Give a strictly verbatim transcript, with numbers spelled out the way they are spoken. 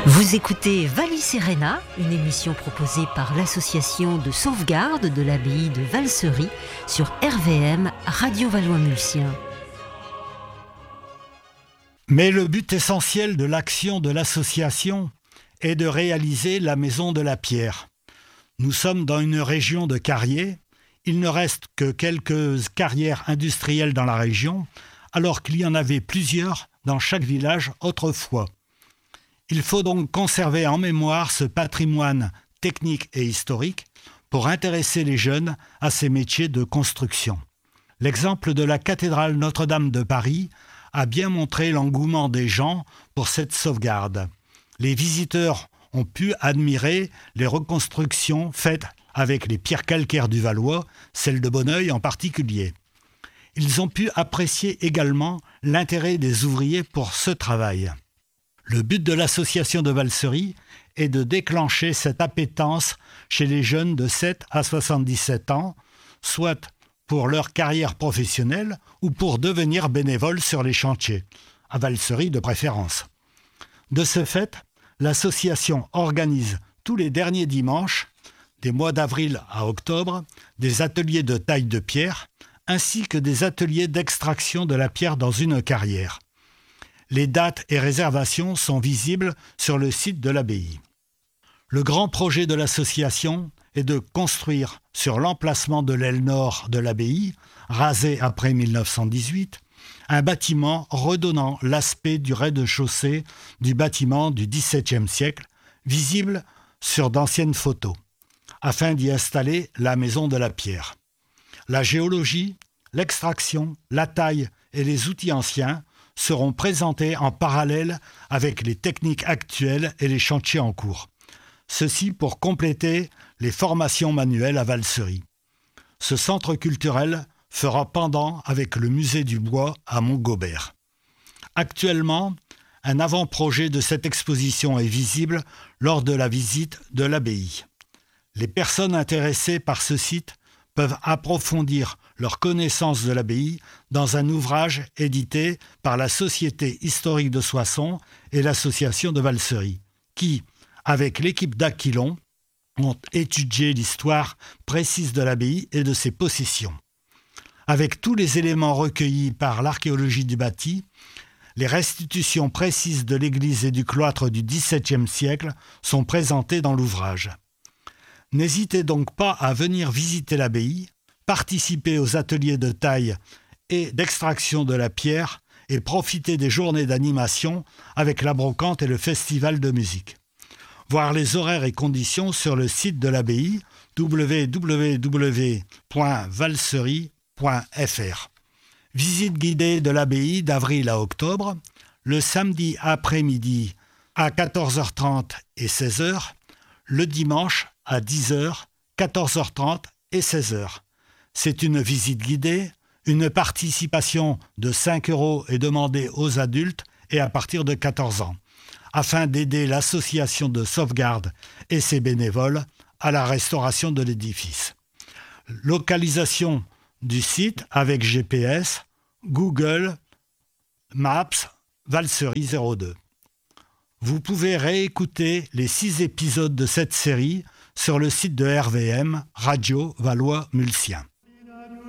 Vous écoutez Vallis Serena, une émission proposée par l'association de sauvegarde de l'abbaye de Valsery sur R V M Radio Valois-Mulsien. Mais le but essentiel de l'action de l'association est de réaliser la Maison de la Pierre. Nous sommes dans une région de carrières. Il ne reste que quelques carrières industrielles dans la région, alors qu'il y en avait plusieurs dans chaque village autrefois. Il faut donc conserver en mémoire ce patrimoine technique et historique pour intéresser les jeunes à ces métiers de construction. L'exemple de la cathédrale Notre-Dame de Paris a bien montré l'engouement des gens pour cette sauvegarde. Les visiteurs ont pu admirer les reconstructions faites avec les pierres calcaires du Valois, celles de Bonneuil en particulier. Ils ont pu apprécier également l'intérêt des ouvriers pour ce travail. Le but de l'association de Valsery est de déclencher cette appétence chez les jeunes de sept à soixante-dix-sept ans, soit pour leur carrière professionnelle ou pour devenir bénévoles sur les chantiers, à Valsery de préférence. De ce fait, l'association organise tous les derniers dimanches, des mois d'avril à octobre, des ateliers de taille de pierre, ainsi que des ateliers d'extraction de la pierre dans une carrière. Les dates et réservations sont visibles sur le site de l'abbaye. Le grand projet de l'association est de construire sur l'emplacement de l'aile nord de l'abbaye, rasé après mille neuf cent dix-huit, un bâtiment redonnant l'aspect du rez-de-chaussée du bâtiment du dix-septième siècle, visible sur d'anciennes photos, afin d'y installer la Maison de la Pierre. La géologie, l'extraction, la taille et les outils anciens seront présentés en parallèle avec les techniques actuelles et les chantiers en cours. Ceci pour compléter les formations manuelles à Valsery. Ce centre culturel fera pendant avec le musée du bois à Montgobert. Actuellement, un avant-projet de cette exposition est visible lors de la visite de l'abbaye. Les personnes intéressées par ce site peuvent approfondir leur connaissance de l'abbaye dans un ouvrage édité par la Société historique de Soissons et l'Association de Valsery, qui, avec l'équipe d'Aquilon, ont étudié l'histoire précise de l'abbaye et de ses possessions. Avec tous les éléments recueillis par l'archéologie du bâti, les restitutions précises de l'église et du cloître du dix-septième siècle sont présentées dans l'ouvrage. N'hésitez donc pas à venir visiter l'abbaye, participer aux ateliers de taille et d'extraction de la pierre et profiter des journées d'animation avec la brocante et le festival de musique. Voir les horaires et conditions sur le site de l'abbaye w w w point valsery point f r. Visite guidée de l'abbaye d'avril à octobre, le samedi après-midi à quatorze heures trente et seize heures, le dimanche à dix heures, quatorze heures trente et seize heures. C'est une visite guidée, une participation de cinq euros est demandée aux adultes et à partir de quatorze ans, afin d'aider l'association de sauvegarde et ses bénévoles à la restauration de l'édifice. Localisation du site avec G P S, Google Maps, Valsery zéro deux. Vous pouvez réécouter les six épisodes de cette série sur le site de R V M, Radio Valois-Mulsien.